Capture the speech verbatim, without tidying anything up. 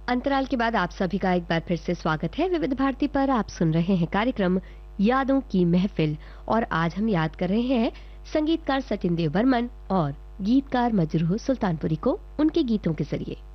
अंतराल के बाद आप सभी का एक बार फिर से स्वागत है। विविध भारती पर आप सुन रहे हैं कार्यक्रम यादों की महफिल और आज हम याद कर रहे हैं संगीतकार सचिन देव बर्मन और गीतकार मजरूह सुल्तानपुरी को उनके गीतों के जरिए।